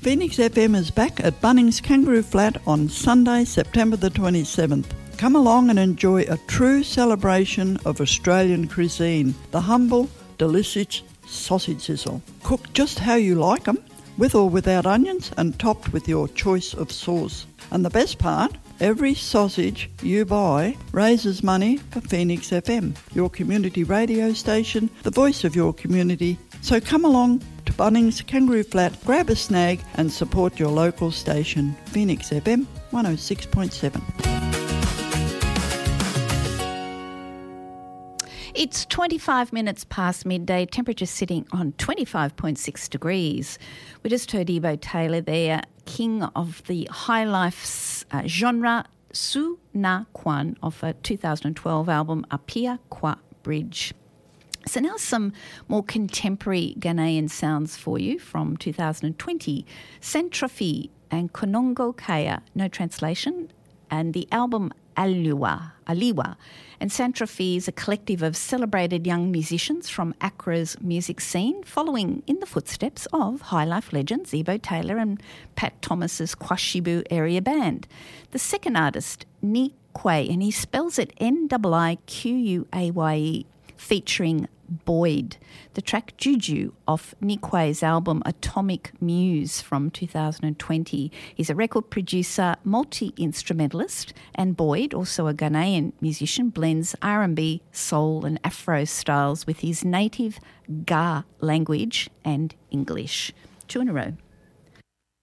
Phoenix FM is back at Bunnings Kangaroo Flat on Sunday, September the 27th. Come along and enjoy a true celebration of Australian cuisine, the humble, delicious sausage sizzle. Cooked just how you like them, with or without onions, and topped with your choice of sauce. And the best part, every sausage you buy raises money for Phoenix FM, your community radio station, the voice of your community. So come along to Bunnings Kangaroo Flat, grab a snag and support your local station, Phoenix FM 106.7. It's 25 minutes past midday, temperature sitting on 25.6 degrees. We just heard Ebo Taylor there, king of the high life genre, Su Na Kwan, of a 2012 album, Apia Kwa Bridge. So now some more contemporary Ghanaian sounds for you from 2020. Centrofi and Konongo Kaya, no translation, and the album Aliwa. And Centrofi is a collective of celebrated young musicians from Accra's music scene, following in the footsteps of high life legends Ebo Taylor and Pat Thomas's Kwashibu area band. The second artist, Nikwe, and he spells it Niquaye, featuring Boyd. The track Juju off Nikwe's album Atomic Muse from 2020. He's a record producer, multi-instrumentalist, and Boyd, also a Ghanaian musician, blends R&B, soul and Afro styles with his native Ga language and English. Two in a row.